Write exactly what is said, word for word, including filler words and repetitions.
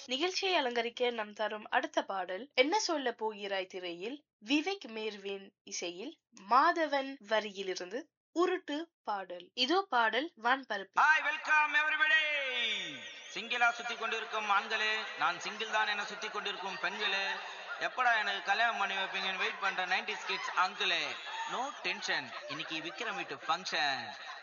நிகழ்ச்சியை அலங்கரிக்க நம் தரும் அடுத்த பாடல் என்ன சொல்ல போகிறாய் திரையில் விவேக் மேர்வின் இசையில் மாதவன் வரியிலிருந்து உருட்டு பாடல். இதோ பாடல் வான்பரப்பு. Hi, welcome everybody. சிங்கிளா சுத்தி கொண்டிருக்கும் ஆண்களே, நான் சிங்கிள் தான் என சுத்தி கொண்டிருக்கும் பெண்களே, எப்படா எனக்கு கல்யாணம் பண்ணி வைப்பீங்கன்னு வெயிட் பண்ற நைன்டிஸ் கிட்ஸ் அங்கிளே, நோ டென்ஷன், இன்னைக்கு விக்ரம் வீட்டு ஃபங்க்ஷன்.